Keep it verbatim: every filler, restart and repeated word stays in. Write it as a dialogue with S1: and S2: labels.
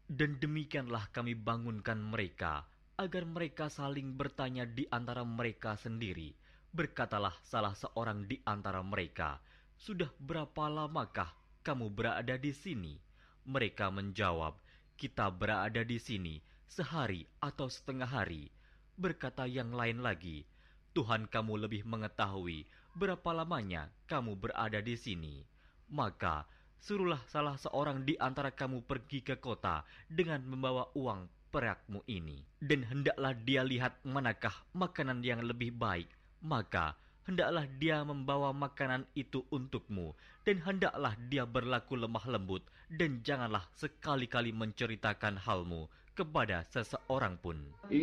S1: Dan demikianlah kami bangunkan mereka, agar mereka saling bertanya di antara mereka sendiri. Berkatalah salah seorang di antara mereka, "Sudah berapa lamakah kamu berada di sini?" Mereka menjawab, "Kita berada di sini sehari atau setengah hari." Berkata yang lain lagi, "Tuhan kamu lebih mengetahui berapa lamanya kamu berada di sini. Maka suruhlah salah seorang di antara kamu pergi ke kota dengan membawa uang perakmu ini, dan hendaklah dia lihat manakah makanan yang lebih baik, maka hendaklah dia membawa makanan itu untukmu, dan hendaklah dia berlaku lemah lembut, dan janganlah sekali-kali menceritakan halmu kepada seseorang pun."